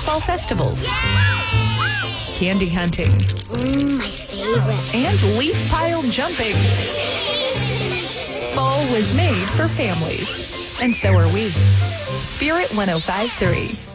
fall festivals, candy hunting, My favorite. and leaf pile jumping. Fall was made for families, and so are we. Spirit 105.3.